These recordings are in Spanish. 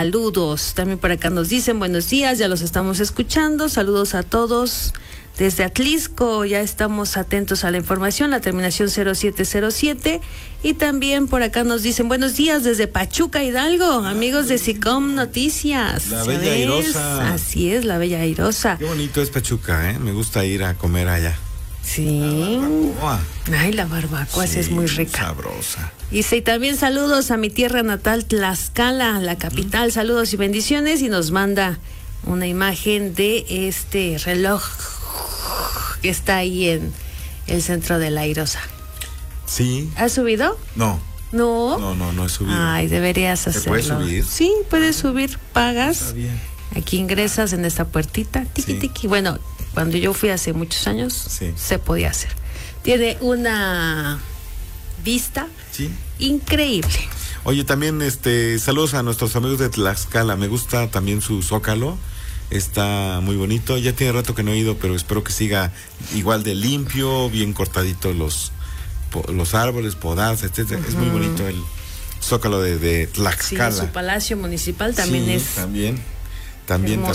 saludos. También por acá nos dicen buenos días, ya los estamos escuchando. Saludos a todos. Desde Atlisco ya estamos atentos a la información, la terminación 0707. Y también por acá nos dicen buenos días desde Pachuca, Hidalgo, amigos de SICOM Noticias. La Bella Airosa. Así es, la Bella Airosa. Qué bonito es Pachuca, ¿eh? Me gusta ir a comer allá. Sí. Ay, la barbacoa sí, es muy rica. Sabrosa. Y también saludos a mi tierra natal, Tlaxcala, la capital. Saludos y bendiciones. Y nos manda una imagen de este reloj que está ahí en el centro de la Airosa. Sí. ¿Has subido? No. ¿No? No he subido. Ay, deberías hacerlo. ¿Te puedes subir? Sí, puedes subir, pagas. Está bien. Aquí ingresas en esta puertita, tiqui, tiqui. Bueno, cuando yo fui hace muchos años, se podía hacer. Tiene una vista increíble. Oye, también saludos a nuestros amigos de Tlaxcala. Me gusta también su zócalo. Está muy bonito. Ya tiene rato que no he ido, pero espero que siga igual de limpio, bien cortadito los árboles, podados, etcétera. Es muy bonito el zócalo de Tlaxcala. Sí, su palacio municipal también es. También.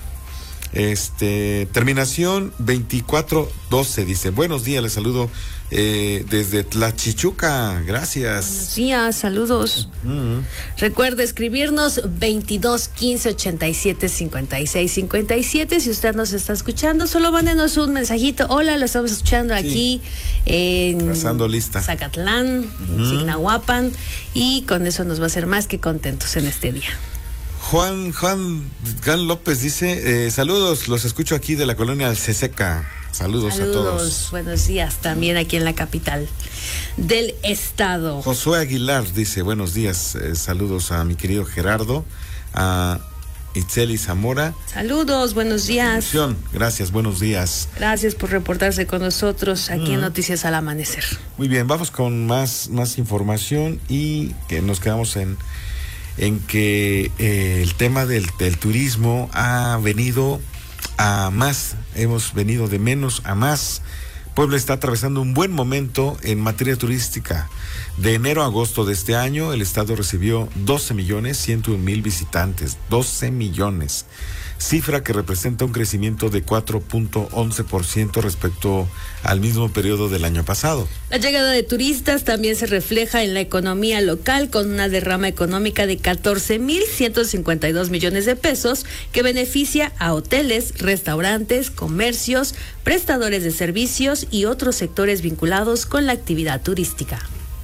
Terminación 2412 dice, buenos días, les saludo desde Tlachichuca, gracias. Buenos días, saludos. Recuerde escribirnos 22 15 87 56 57. Si usted nos está escuchando, solo mándenos un mensajito. Hola, lo estamos escuchando aquí en Trazando lista. Zacatlán, en Signahuapan, y con eso nos va a hacer más que contentos en este día. Juan López dice, saludos, los escucho aquí de la colonia Alceseca. Saludos a todos. Buenos días también aquí en la capital del estado. Josué Aguilar dice, buenos días, saludos a mi querido Gerardo, a Itzeli Zamora. Saludos, buenos días. Gracias, buenos días. Gracias por reportarse con nosotros aquí en Noticias al Amanecer. Muy bien, vamos con más información y que nos quedamos en que el tema del turismo ha venido a más, hemos venido de menos a más. Puebla está atravesando un buen momento en materia turística. De enero a agosto de este año, el estado recibió 12.101.000 visitantes, 12 millones, cifra que representa un crecimiento de 4.11% respecto al mismo periodo del año pasado. La llegada de turistas también se refleja en la economía local con una derrama económica de 14.152 millones de pesos que beneficia a hoteles, restaurantes, comercios, prestadores de servicios y otros sectores vinculados con la actividad turística.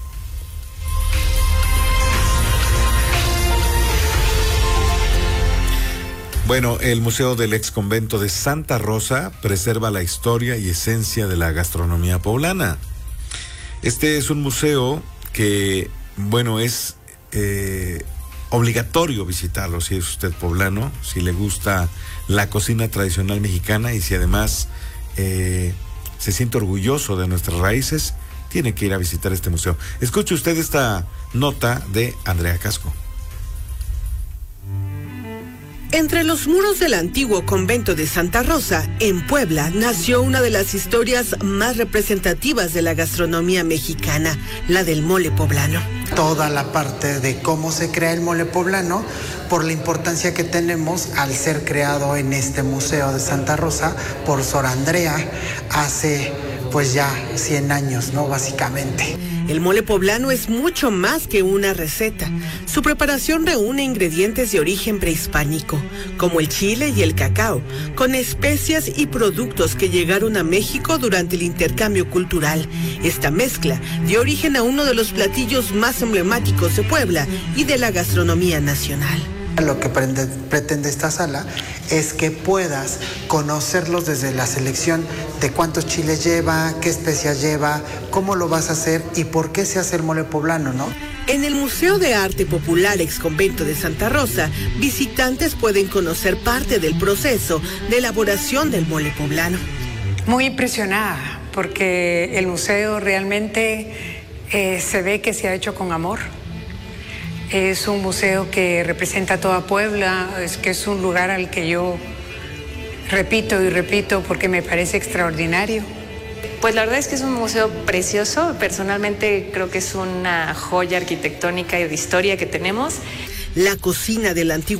Bueno, el Museo del Ex Convento de Santa Rosa preserva la historia y esencia de la gastronomía poblana. Este es un museo que, bueno, es obligatorio visitarlo si es usted poblano, si le gusta la cocina tradicional mexicana y si además se siente orgulloso de nuestras raíces, tiene que ir a visitar este museo. Escuche usted esta nota de Andrea Casco. Entre los muros del antiguo convento de Santa Rosa, en Puebla, nació una de las historias más representativas de la gastronomía mexicana, la del mole poblano. Toda la parte de cómo se crea el mole poblano, por la importancia que tenemos al ser creado en este museo de Santa Rosa por Sor Andrea hace pues ya 100 años, ¿no? Básicamente. El mole poblano es mucho más que una receta. Su preparación reúne ingredientes de origen prehispánico, como el chile y el cacao, con especias y productos que llegaron a México durante el intercambio cultural. Esta mezcla dio origen a uno de los platillos más emblemáticos de Puebla y de la gastronomía nacional. Lo que pretende esta sala es que puedas conocerlos desde la selección de cuántos chiles lleva, qué especias lleva, cómo lo vas a hacer y por qué se hace el mole poblano, ¿no? En el Museo de Arte Popular Ex Convento de Santa Rosa, visitantes pueden conocer parte del proceso de elaboración del mole poblano. Muy impresionada, porque el museo realmente se ve que se ha hecho con amor. Es un museo que representa a toda Puebla, que es un lugar al que yo repito y repito porque me parece extraordinario. Pues la verdad es que es un museo precioso. Personalmente creo que es una joya arquitectónica y de historia que tenemos. La cocina del antiguo